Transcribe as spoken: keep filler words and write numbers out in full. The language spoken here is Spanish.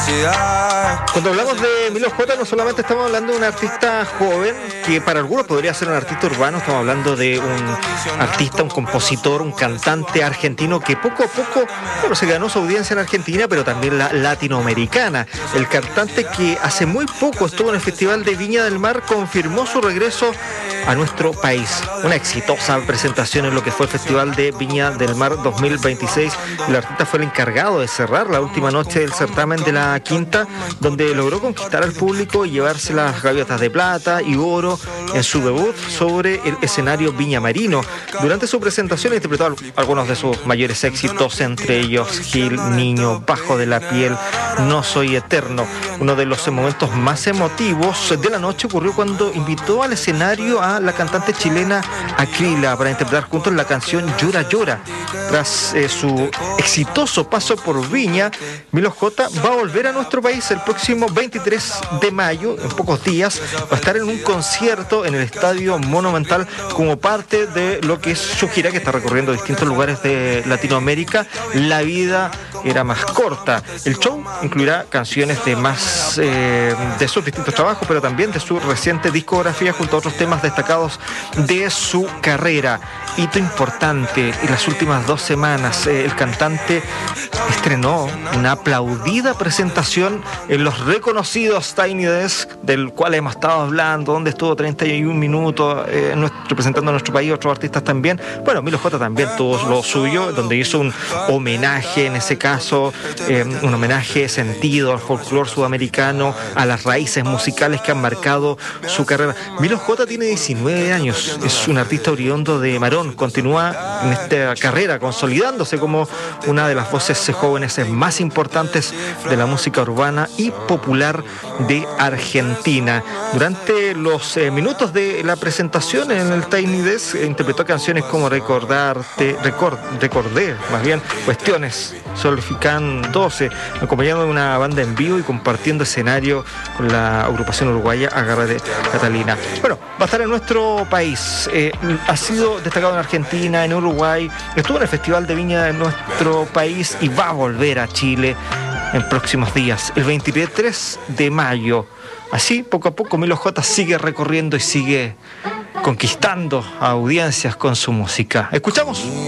felicidad. Cuando hablamos de Milo J, no solamente estamos hablando de un artista joven, que para algunos podría ser un artista urbano, estamos hablando de un artista, un compositor, un cantante argentino que poco a poco, bueno, se ganó su audiencia en Argentina, pero también la latinoamericana. El cantante que hace muy poco estuvo en el Festival de Viña del Mar confirmó su regreso a nuestro país. Una exitosa presentación en lo que fue el Festival de Viña del Mar dos mil veintiséis. El artista fue el encargado de cerrar la última noche del certamen de la quinta, donde logró conquistar al público y llevarse las gaviotas de plata y oro en su debut sobre el escenario viñamarino. Durante su presentación interpretó algunos de sus mayores éxitos, entre ellos Gil, Niño, Bajo de la Piel, No Soy Eterno. Uno de los momentos más emotivos de la noche ocurrió cuando invitó al escenario a la cantante chilena Acrila para interpretar juntos la canción Llora Llora. Tras eh, su exitoso paso por Viña, Milo J va a volver a nuestro país el próximo veintitrés de mayo, en pocos días. Va a estar en un concierto en el Estadio Monumental como parte de lo que es su gira, que está recorriendo distintos lugares de Latinoamérica. La vida era más corta. El show incluirá canciones de más eh, de sus distintos trabajos, pero también de su reciente discografía, junto a otros temas destacados de su carrera. Hito importante: en las últimas dos semanas eh, el cantante estrenó una aplaudida presentación en los reconocidos Tiny Desk, del cual hemos estado hablando, donde estuvo treinta y un minutos eh, nuestro, representando a nuestro país, otros artistas también. Bueno, Milo J también tuvo lo suyo, donde hizo un homenaje, en ese caso, eh, un homenaje sentido al folclore sudamericano, a las raíces musicales que han marcado su carrera. Milo J tiene diecinueve años, es un artista oriundo de Marón, continúa en esta carrera consolidándose como una de las voces jóvenes más importantes de la música urbana y popular de Argentina. Durante los eh, minutos de la presentación en el Tiny Desk eh, interpretó canciones como Recordarte, record, Recordé, más bien, Cuestiones, Solifican doce, acompañado de una banda en vivo y compartiendo escenario con la agrupación uruguaya Agárrate Catalina. Bueno, va a estar en nuestro país, eh, ha sido destacado en Argentina, en Uruguay, estuvo en el Festival de Viña de nuestro país y va a volver a Chile en próximos días, el veintitrés de mayo. Así, poco a poco, Milo J sigue recorriendo y sigue conquistando audiencias con su música. Escuchamos.